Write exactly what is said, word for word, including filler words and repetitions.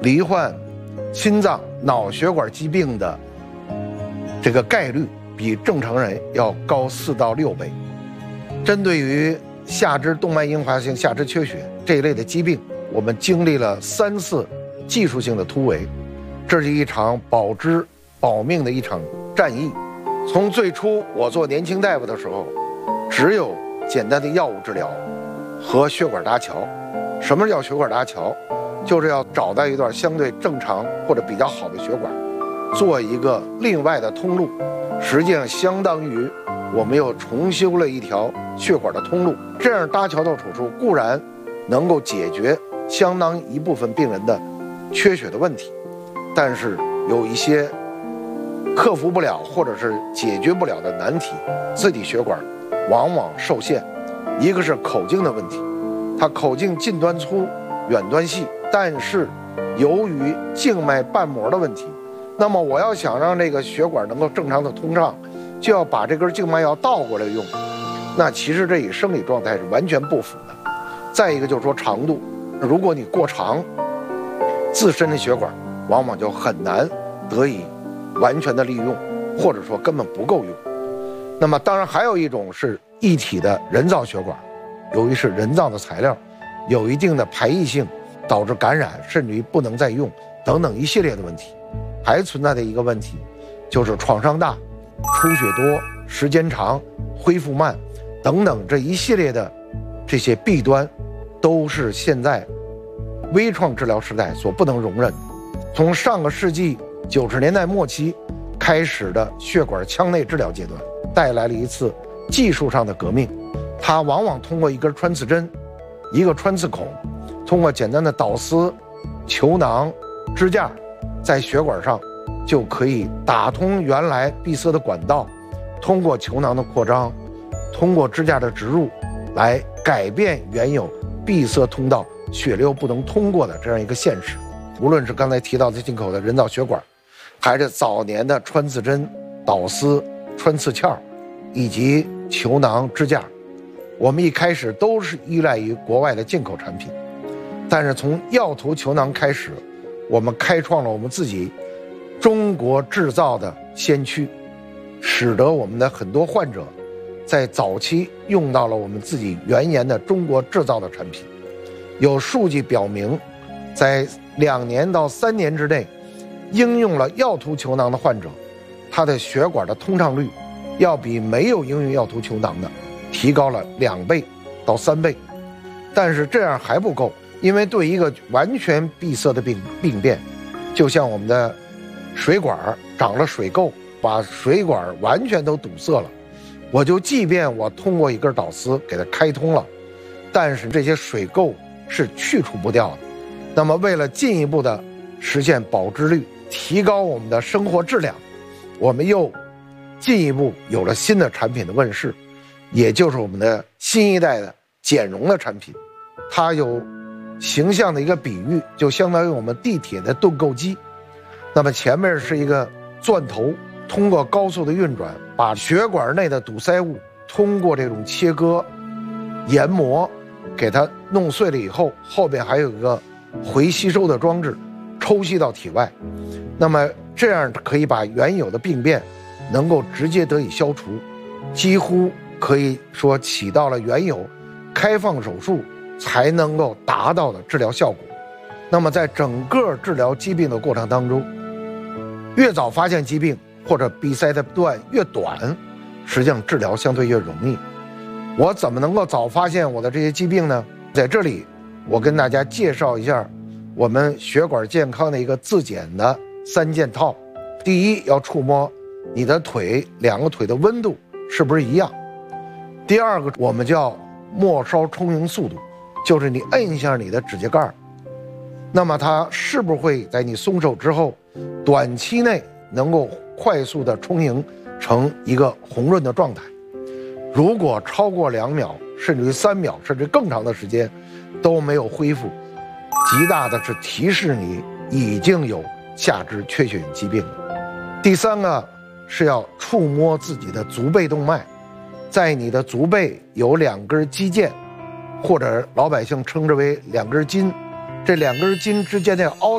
罹患心脏、脑血管疾病的这个概率比正常人要高四到六倍。针对于下肢动脉硬化性下肢缺血这一类的疾病，我们经历了三次技术性的突围，这是一场保肢保命的一场战役。从最初我做年轻大夫的时候，只有简单的药物治疗和血管搭桥。什么叫血管搭桥？就是要找到一段相对正常或者比较好的血管，做一个另外的通路，实际上相当于我们又重修了一条血管的通路。这样搭桥的手术固然能够解决相当一部分病人的缺血的问题，但是有一些克服不了或者是解决不了的难题，自体血管往往受限。一个是口径的问题，它口径近端粗远端细，但是由于静脉瓣膜的问题，那么我要想让这个血管能够正常的通畅，就要把这根静脉要倒过来用，那其实这与生理状态是完全不符的。再一个就是说长度，如果你过长，自身的血管往往就很难得以完全的利用，或者说根本不够用。那么当然还有一种是一体的人造血管，由于是人造的材料，有一定的排异性，导致感染，甚至于不能再用等等一系列的问题。还存在的一个问题就是创伤大、出血多、时间长、恢复慢等等这一系列的这些弊端，都是现在微创治疗时代所不能容忍的。从上个世纪九十年代末期开始的血管腔内治疗阶段，带来了一次技术上的革命。它往往通过一根穿刺针、一个穿刺孔，通过简单的导丝、球囊、支架，在血管上就可以打通原来闭塞的管道，通过球囊的扩张，通过支架的植入，来改变原有闭塞通道血流不能通过的这样一个现实。无论是刚才提到的进口的人造血管，还是早年的穿刺针、导丝、穿刺鞘以及球囊支架，我们一开始都是依赖于国外的进口产品。但是从药涂球囊开始，我们开创了我们自己中国制造的先驱，使得我们的很多患者在早期用到了我们自己原研的中国制造的产品。有数据表明，在两年到三年之内，应用了药涂球囊的患者，他的血管的通畅率要比没有应用药涂球囊的提高了两倍到三倍。但是这样还不够，因为对一个完全闭塞的病病变，就像我们的水管长了水垢，把水管完全都堵塞了，我就即便我通过一根导丝给它开通了，但是这些水垢是去除不掉的。那么为了进一步的实现保质率，提高我们的生活质量，我们又进一步有了新的产品的问世，也就是我们的新一代的减容的产品。它有形象的一个比喻，就相当于我们地铁的盾构机。那么前面是一个钻头，通过高速的运转，把血管内的堵塞物通过这种切割、研磨给它弄碎了以后，后边还有一个回吸收的装置，抽吸到体外。那么这样可以把原有的病变能够直接得以消除，几乎可以说起到了原有开放手术才能够达到的治疗效果。那么在整个治疗疾病的过程当中，越早发现疾病或者闭塞的段越短，实际上治疗相对越容易。我怎么能够早发现我的这些疾病呢？在这里我跟大家介绍一下我们血管健康的一个自检的三件套。第一，要触摸你的腿，两个腿的温度是不是一样。第二个，我们叫末梢充盈速度，就是你摁一下你的指甲盖，那么它是不是会在你松手之后短期内能够快速的充盈成一个红润的状态。如果超过两秒甚至于三秒甚至更长的时间都没有恢复，极大的是提示你已经有下肢缺血性疾病了。第三个是要触摸自己的足背动脉，在你的足背有两根肌腱，或者老百姓称之为两根筋，这两根筋之间的凹